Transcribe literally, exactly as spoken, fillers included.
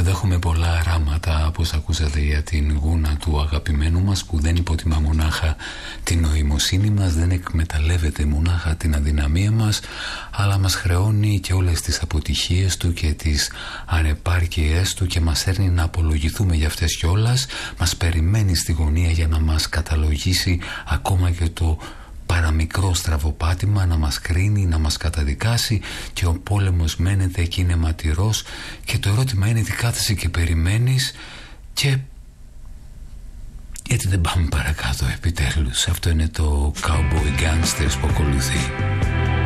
Έχουμε πολλά αράματα, όπως ακούσατε, για την γούνα του αγαπημένου μας, που δεν υποτιμά μονάχα την νοημοσύνη μας, δεν εκμεταλλεύεται μονάχα την αδυναμία μας, αλλά μας χρεώνει και όλες τις αποτυχίες του και τις ανεπάρκειές του και μας έρνει να απολογηθούμε για αυτές κιόλας. Μας περιμένει στη γωνία για να μας καταλογίσει ακόμα και το παραμικρό στραβοπάτημα, να μας κρίνει, να μας καταδικάσει, και ο πόλεμος μένεται και είναι ματηρός, και το ερώτημα είναι τι κάθεσαι και περιμένεις, και γιατί δεν πάμε παρακάτω επιτέλους. Αυτό είναι το Cowboy Gangsters που ακολουθεί.